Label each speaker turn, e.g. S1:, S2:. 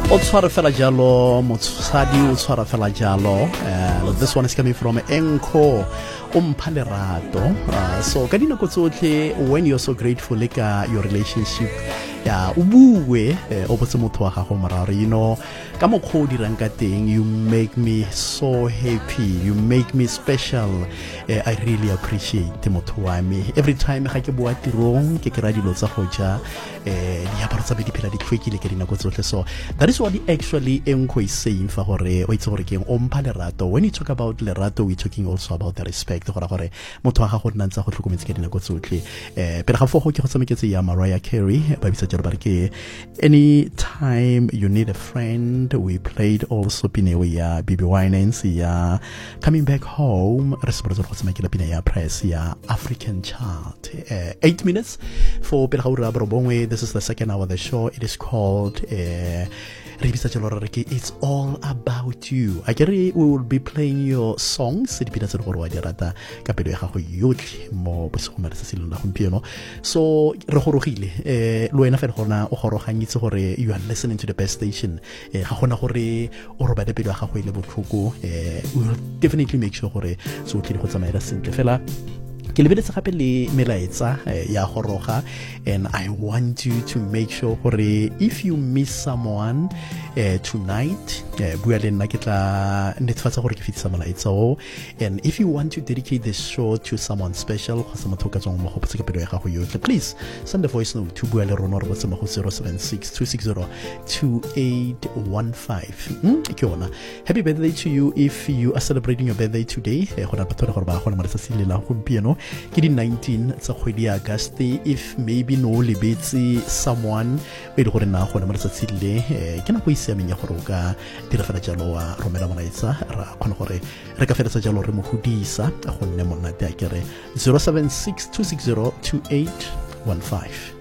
S1: O tshwara fela jalo motsadi o tshwara fela jalo. This one is coming from Enko Umpha Lerato. So ka dinako tsotlhe when you're so grateful like your relationship ya o bue o botse motho wa gago moraro, you know, ka mokgwa o dirang ka teng, you make me so happy, you make me special. I really appreciate motho wa me. Every time ga ke boa tirong ke kry dilo tsa go ja diaparo tsa di phela di tlhwekile ke dinako tsotlhe. So that is what actually Enko is saying fa gore o itse gore ke Umpha Lerato. When you talk about lerato, we're talking also about the respect gore motho wa gago nna ntse go tlhokometse ke dinako tsotlhe. Pele ga fo go ke go tsameketse ya Mariah Carey ba bitsa jalo ba re ke Anytime You Need a Friend. We played also pina ya Bibi Winans ya Coming Back Home. Re se go tsamekela pina ya Press ya African Chart. 8 minutes for pele ga ura borobongwe. This is the second hour of the show. It is called It's All About You. I guess we will be playing your songs. So you are listening to the best station. We will definitely make sure ke lebeletse gape le melaetsa ya goroga, and I want you to make sure if you miss someone tonight, bua le nna ke tla netefatsa gore ke fitisa molaetsa o. And if you want to dedicate this show to someone special, please send a voice note to bua le rona re botse mo 076-260-2815. Happy birthday to you if you are celebrating your birthday today. Ke di 19 tsa kgwedi ya August. If maybe no lebetse someone e le gore na go na matsatsi le ke na go isiameng ya gore o ka dira fela jalo wa romela molaetsa ra khona gore re ka feletsa jalo re mo hudisa go nne monate a kere 076-260-2815.